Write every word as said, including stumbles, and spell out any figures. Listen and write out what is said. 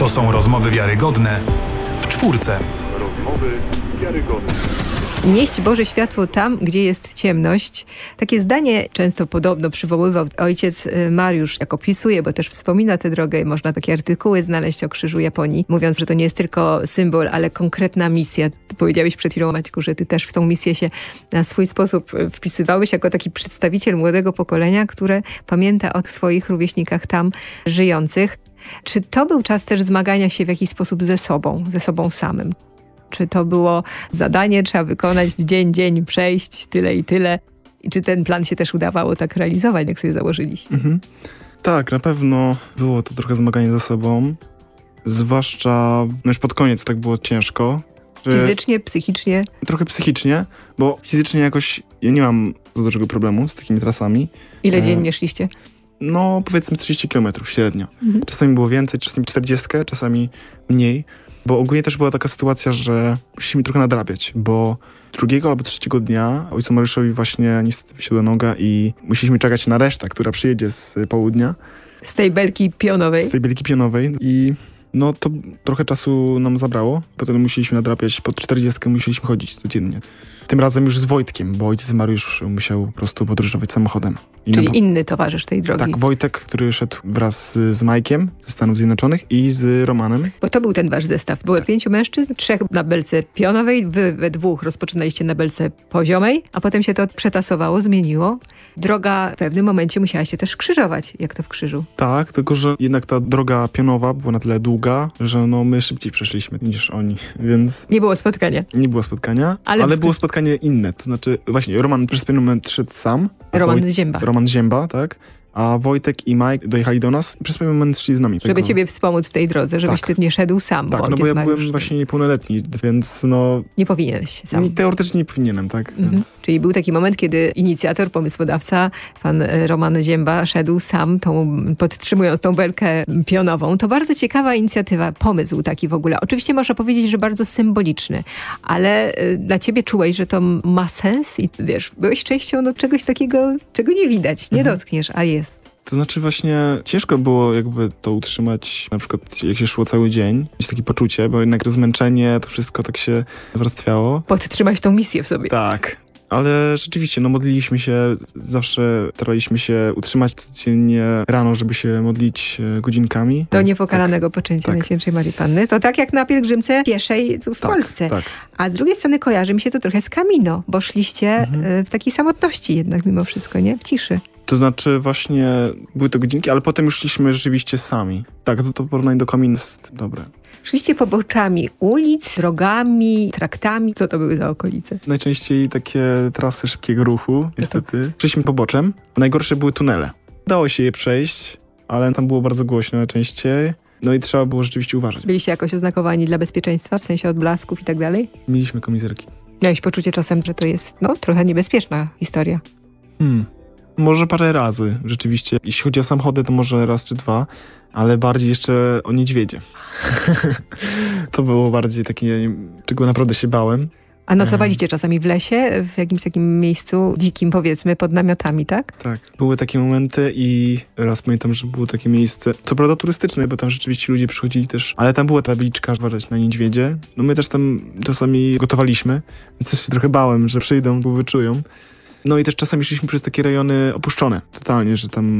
To są rozmowy wiarygodne w czwórce. Rozmowy wiarygodne. Nieść Boże światło tam, gdzie jest ciemność. Takie zdanie często podobno przywoływał ojciec Mariusz, jak opisuje, bo też wspomina tę drogę. Można takie artykuły znaleźć o Krzyżu Japonii, mówiąc, że to nie jest tylko symbol, ale konkretna misja. Ty powiedziałeś przed chwilą, Maćku, że ty też w tą misję się na swój sposób wpisywałeś jako taki przedstawiciel młodego pokolenia, które pamięta o swoich rówieśnikach tam żyjących. Czy to był czas też zmagania się w jakiś sposób ze sobą, ze sobą samym? Czy to było zadanie, trzeba wykonać dzień, dzień, przejść, tyle i tyle? I czy ten plan się też udawało tak realizować, jak sobie założyliście? Mhm. Tak, na pewno było to trochę zmaganie ze sobą. Zwłaszcza no już pod koniec tak było ciężko. Że Fizycznie, psychicznie? Trochę psychicznie, bo fizycznie jakoś ja nie mam za dużego problemu z takimi trasami. Ile E, dziennie szliście? No powiedzmy trzydzieści kilometrów średnio. Mhm. Czasami było więcej, czasami czterdzieści, czasami mniej. Bo ogólnie też była taka sytuacja, że musieliśmy trochę nadrabiać, bo drugiego albo trzeciego dnia ojcu Mariuszowi właśnie niestety wysiadła noga i musieliśmy czekać na resztę, która przyjedzie z południa. Z tej belki pionowej? Z tej belki pionowej i no to trochę czasu nam zabrało. Potem musieliśmy nadrabiać, pod czterdziestkę musieliśmy chodzić codziennie. Tym razem już z Wojtkiem, bo ojciec Mariusz musiał po prostu podróżować samochodem. I Czyli nam... inny towarzysz tej drogi. Tak, Wojtek, który szedł wraz z, z Majkiem ze Stanów Zjednoczonych i z Romanem. Bo to był ten wasz zestaw. Było pięciu mężczyzn, trzech na belce pionowej, wy we dwóch rozpoczynaliście na belce poziomej, a potem się to przetasowało, zmieniło. Droga w pewnym momencie musiała się też skrzyżować, jak to w krzyżu. Tak, tylko że jednak ta droga pionowa była na tyle długa, że no my szybciej przeszliśmy niż oni, więc... Nie było spotkania. Nie było spotkania, Ale, ale w... było spotkanie inne. To znaczy, właśnie, Roman przez pewien moment szedł sam. Roman Wojt... Zięba. Roman Zięba, tak. A Wojtek i Mike dojechali do nas i przez pewien moment szli z nami. Żeby tego... ciebie wspomóc w tej drodze, żebyś tak. ty nie szedł sam. Tak, bo no bo ja Mariusz... byłem właśnie niepełnoletni, więc no... Nie powinieneś sam. Teoretycznie nie powinienem, tak. Mhm. Więc... Czyli był taki moment, kiedy inicjator, pomysłodawca, pan Roman Zięba szedł sam, tą, podtrzymując tą belkę pionową. To bardzo ciekawa inicjatywa, pomysł taki w ogóle. Oczywiście można powiedzieć, że bardzo symboliczny, ale y, dla ciebie czułeś, że to ma sens i wiesz, byłeś częścią no, czegoś takiego, czego nie widać, nie Mhm. dotkniesz, a jest. To znaczy właśnie ciężko było jakby to utrzymać, na przykład jak się szło cały dzień, mieć takie poczucie, bo jednak to zmęczenie, to wszystko tak się warstwiało. Podtrzymać tą misję w sobie. Tak, ale rzeczywiście, no modliliśmy się, zawsze staraliśmy się utrzymać codziennie rano, żeby się modlić godzinkami. Do niepokalanego tak, poczęcia tak. Najświętszej Marii Panny. To tak jak na pielgrzymce pieszej tu w tak, Polsce. Tak. A z drugiej strony kojarzy mi się to trochę z Camino, bo szliście mhm. w takiej samotności jednak mimo wszystko, nie? W ciszy. To znaczy właśnie były to godzinki, ale potem już szliśmy rzeczywiście sami. Tak, to, to porównanie do Camino jest dobre. Szliście poboczami ulic, drogami, traktami. Co to były za okolice? Najczęściej takie trasy szybkiego ruchu, niestety. Szliśmy poboczem. Najgorsze były tunele. Dało się je przejść, ale tam było bardzo głośno najczęściej. No i trzeba było rzeczywiście uważać. Byliście jakoś oznakowani dla bezpieczeństwa, w sensie odblasków i tak dalej? Mieliśmy kamizelki. Miałeś poczucie czasem, że to jest no trochę niebezpieczna historia. Hmm. Może parę razy, rzeczywiście. Jeśli chodzi o samochody, to może raz czy dwa, ale bardziej jeszcze o niedźwiedzie. To było bardziej takie, czego naprawdę się bałem. A nocowaliście czasami w lesie, w jakimś takim miejscu dzikim, powiedzmy, pod namiotami, tak? Tak. Były takie momenty i raz pamiętam, że było takie miejsce, co prawda turystyczne, bo tam rzeczywiście ludzie przychodzili też, ale tam była tabliczka, uważać na niedźwiedzie. No my też tam czasami gotowaliśmy, więc też się trochę bałem, że przyjdą, bo wyczują. No i też czasami szliśmy przez takie rejony opuszczone totalnie, że tam